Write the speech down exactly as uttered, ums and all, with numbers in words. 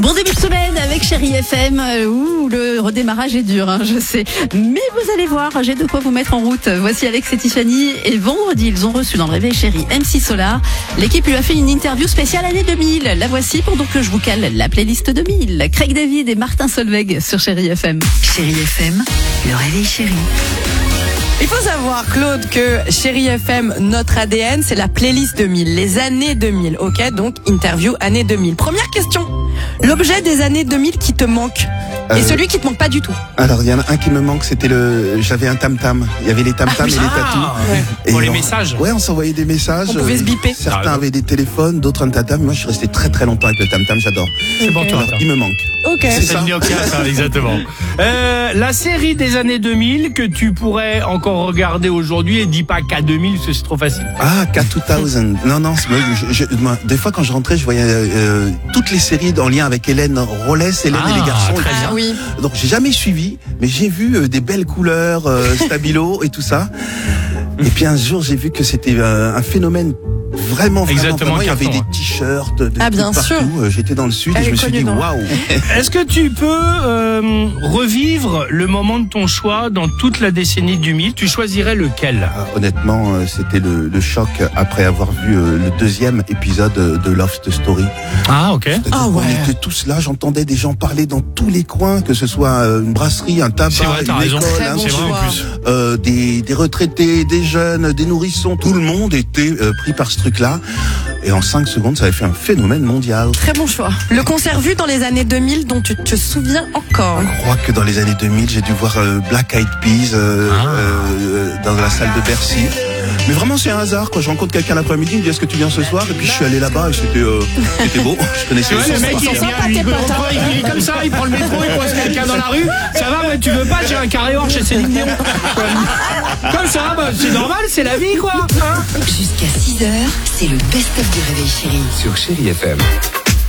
Bon début de semaine avec Chérie F M. Ouh, le redémarrage est dur, hein, je sais. Mais vous allez voir, j'ai de quoi vous mettre en route. Voici Alex et Tiffany. Et vendredi, ils ont reçu dans le Réveil Chérie M C Solar. L'équipe lui a fait une interview spéciale année deux mille. La voici pendant que je vous cale la playlist deux mille. Craig David et Martin Solveig sur Chérie F M. Chérie F M, le Réveil Chérie. Il faut savoir, Claude, que Chérie F M, notre A D N, c'est la playlist deux mille, les années deux mille. Ok, donc interview année deux mille. Première question, l'objet des années deux mille qui te manque et Euh, celui qui te manque pas du tout. Alors, il y en a un qui me manque, c'était le. J'avais un tam-tam. Il y avait les tam-tams et les tatous. Et Pour les on- messages. Ouais, on s'envoyait des messages. On pouvait se biper. Certains Ah, ouais. avaient des téléphones, d'autres un tam-tam. Moi, je suis resté très très longtemps avec le tam-tam, j'adore. C'est bon, toi. Alors, il me manque. Ok. C'est C'est ça. le Nokia, ça, exactement. Euh, la série des années deux mille que tu pourrais encore regarder aujourd'hui, et dis pas K deux mille, c'est trop facile. Ah, K deux mille. Non, non, c'est- moi, je- je- moi, des fois quand je rentrais, je voyais euh, toutes les séries en lien avec Hélène Rollès, Hélène Ah, et les garçons. très et tout bien. ça. oui. Donc j'ai jamais suivi, mais j'ai vu euh, des belles couleurs, euh, stabilo et tout ça. Et puis un jour, j'ai vu que c'était euh, un phénomène vraiment, vraiment, Exactement, vraiment. Il y avait carton, des hein. t-shirts de Ah, bien tout partout. sûr. Euh, J'étais dans le sud Elle et je est me suis connue, dit non waouh. Est-ce que tu peux euh, revivre le moment de ton choix dans toute la décennie deux mille? Tu choisirais lequel? Ah, honnêtement, euh, c'était le, le choc après avoir vu euh, le deuxième épisode euh, de Love Story. Ah, ok. C'est-à-dire Ah qu'on ouais. était tous là, j'entendais des gens parler dans tous les coins, que ce soit euh, une brasserie, un tabac, C'est vrai, t'as une raison. école, Très un bon C'est vrai en choix. plus. euh, des, des retraités, des jeunes, des nourrissons, tout le monde était euh, pris par ce truc-là. Et en cinq secondes, ça avait fait un phénomène mondial. Très bon choix. Le concert vu dans les années deux mille dont tu te souviens encore. Je crois que dans les années deux mille, j'ai dû voir euh, Black Eyed Peas euh, Ah. euh, dans la salle de Bercy. Mais vraiment, c'est un hasard. Quand je rencontre quelqu'un l'après-midi, il me dit est-ce que tu viens ce soir? Et puis je suis allé là-bas et c'était euh, c'était beau. Je connaissais Tu vois, le le son mec, il par est cœur. bien, il, rentre, il est comme ça, il prend le métro, il croise quelqu'un dans la rue. Ça va, mais tu veux pas, j'ai un carré or chez Céline Dion. Comme, comme ça, bah, c'est normal, c'est la vie, quoi. Hein? Jusqu'à six heures, c'est le best-of du Réveil Chérie. Sur Chérie F M.